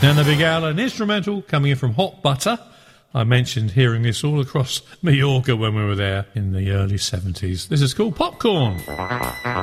Nana Big Al, an instrumental coming in from Hot Butter. I mentioned hearing this all across Mallorca when we were there in the early 70s. This is called Popcorn.